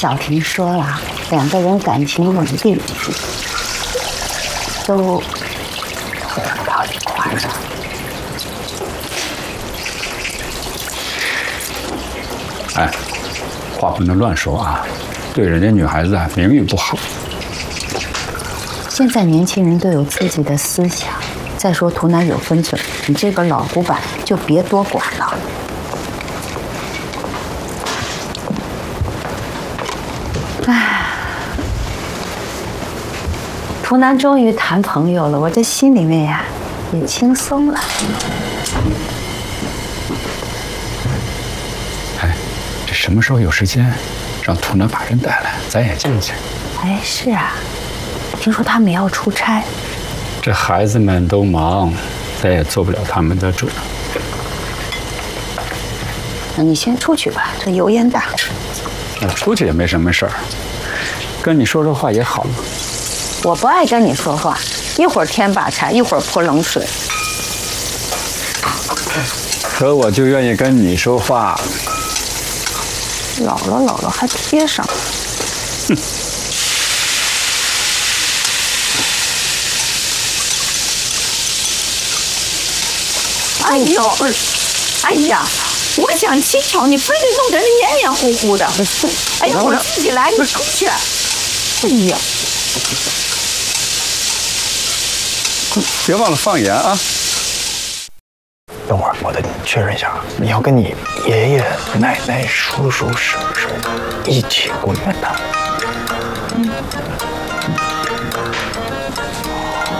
小婷说了，两个人感情稳定，都走不到一块儿了。 哎，话不能乱说啊，对人家女孩子啊名誉不好。 现在年轻人都有自己的思想，再说图南有分寸，你这个老古板就别多管了。哎，图南终于谈朋友了，我这心里面呀也轻松了。 哎，这什么时候有时间，让图南把人带来，咱也见见。 哎，是啊，听说他们也要出差。 这孩子们都忙，咱也做不了他们的主。 那你先出去吧，这油烟大。 出去也没什么事儿，跟你说说话也好嘛。 我不爱跟你说话，一会儿添把柴，一会儿泼冷水。 可我就愿意跟你说话。 老了还贴上。 哼。 哎呦，哎呀，我想亲巧，你非得弄得人黏黏糊糊的。哎呀，我自己来，你出去。哎呀， 别忘了放盐啊。 等会儿我得确认一下，你要跟你爷爷、奶奶、叔叔、婶婶一起过元旦。